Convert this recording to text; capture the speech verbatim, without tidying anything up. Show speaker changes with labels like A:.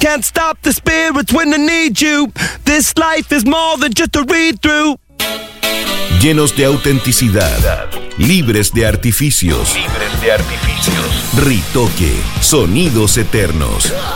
A: can't stop the spirits when they need you. This life is more than just a read-through.
B: Llenos de autenticidad, libres de artificios. Libres de artificios. Ritoque, sonidos eternos.